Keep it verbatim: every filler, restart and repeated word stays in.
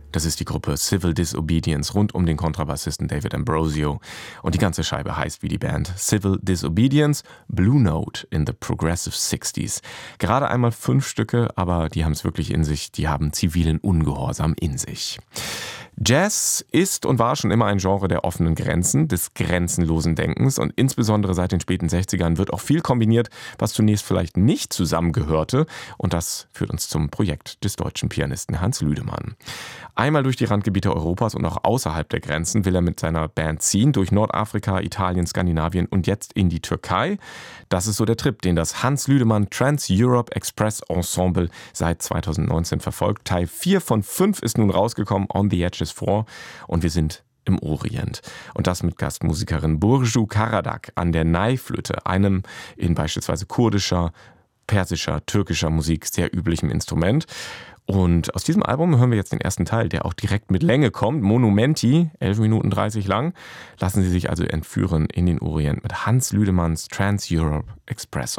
Das ist die Gruppe Civil Disobedience rund um den Kontrabassisten David Ambrosio. Und die ganze Scheibe heißt wie die Band Civil Disobedience, Blue Note in the Progressive sixties. Gerade einmal fünf Stücke, aber die haben es wirklich in sich. Die haben zivilen Ungehorsam in sich. Jazz ist und war schon immer ein Genre der offenen Grenzen, des grenzenlosen Denkens und insbesondere seit den späten sechzigern wird auch viel kombiniert, was zunächst vielleicht nicht zusammengehörte und das führt uns zum Projekt des deutschen Pianisten Hans Lüdemann. Einmal durch die Randgebiete Europas und auch außerhalb der Grenzen will er mit seiner Band ziehen, durch Nordafrika, Italien, Skandinavien und jetzt in die Türkei. Das ist so der Trip, den das Hans Lüdemann Trans-Europe Express Ensemble seit zweitausendneunzehn verfolgt. Teil vier von fünf ist nun rausgekommen, On the Edges vor und wir sind im Orient. Und das mit Gastmusikerin Burcu Karadağ an der Ney-Flöte, einem in beispielsweise kurdischer, persischer, türkischer Musik sehr üblichem Instrument. Und aus diesem Album hören wir jetzt den ersten Teil, der auch direkt mit Länge kommt. Monumenti, elf Minuten dreißig lang. Lassen Sie sich also entführen in den Orient mit Hans Lüdemanns Trans-Europe Express